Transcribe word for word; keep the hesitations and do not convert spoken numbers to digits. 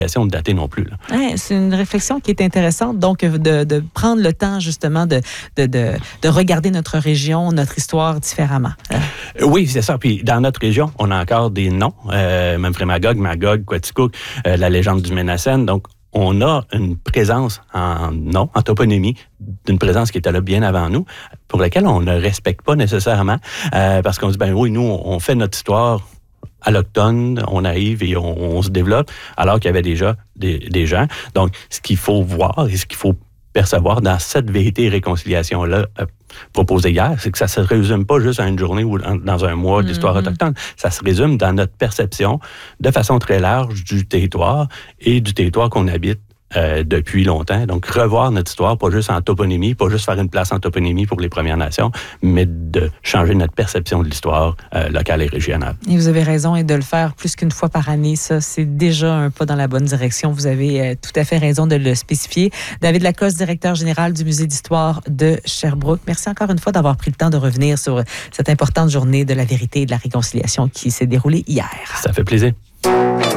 datée non plus. Là. Ouais, c'est une réflexion qui est intéressante, donc de, de prendre le temps justement de, de, de, de regarder notre région, notre histoire différemment. Euh, oui, c'est ça. Puis dans notre région, on a encore des noms, euh, Memphremagog, Magog, Quaticook, euh, la légende du Ménacène. Donc, on a une présence en nom, en toponymie, d'une présence qui était là bien avant nous, pour laquelle on ne respecte pas nécessairement, euh, parce qu'on dit, ben oui, nous, on fait notre histoire alloctone, on arrive et on, on se développe, alors qu'il y avait déjà des, des gens. Donc, ce qu'il faut voir et ce qu'il faut percevoir dans cette vérité et réconciliation-là euh, proposée hier, c'est que ça ne se résume pas juste à une journée ou dans un mois d'histoire mm-hmm. autochtone. Ça se résume dans notre perception de façon très large du territoire et du territoire qu'on habite Euh, depuis longtemps. Donc, revoir notre histoire, pas juste en toponymie, pas juste faire une place en toponymie pour les Premières Nations, mais de changer notre perception de l'histoire euh, locale et régionale. Et vous avez raison, et de le faire plus qu'une fois par année, ça, c'est déjà un pas dans la bonne direction. Vous avez euh, tout à fait raison de le spécifier. David Lacoste, directeur général du Musée d'histoire de Sherbrooke. Merci encore une fois d'avoir pris le temps de revenir sur cette importante journée de la vérité et de la réconciliation qui s'est déroulée hier. Ça fait plaisir.